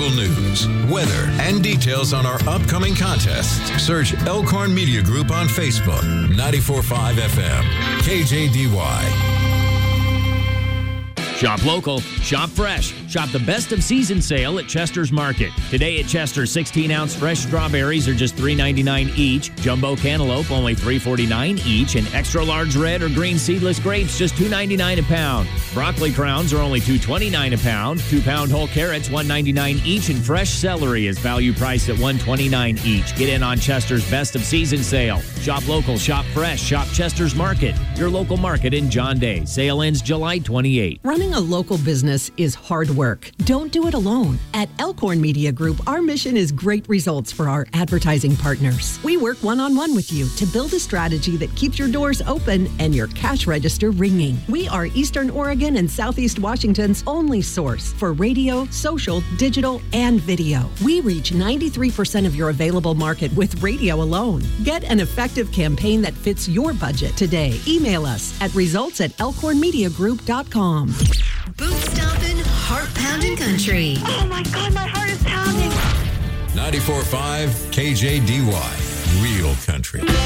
local news, weather, and details on our upcoming contests. Search Elkhorn Media Group on Facebook. 94.5 FM, KJDY. Shop local, shop fresh. Shop the best of season sale at Chester's Market. Today at Chester, 16-ounce fresh strawberries are just $3.99 each. Jumbo cantaloupe only $3.49 each. And extra large red or green seedless grapes just $2.99 a pound. Broccoli crowns are only $2.29 a pound. 2-pound whole carrots $1.99 each. And fresh celery is value priced at $1.29 each. Get in on Chester's best of season sale. Shop local, shop fresh. Shop Chester's Market, your local market in John Day. Sale ends July 28. Running a local business is hard work. Don't do it alone. At Elkhorn Media Group, our mission is great results for our advertising partners. We work one-on-one with you to build a strategy that keeps your doors open and your cash register ringing. We are Eastern Oregon and Southeast Washington's only source for radio, social, digital, and video. We reach 93% of your available market with radio alone. Get an effective campaign that fits your budget today. Email us at results@elkhornmediagroup.com. Boot stomping, heart pounding country. Oh my God, my heart is pounding. 94.5 KJDY, real country.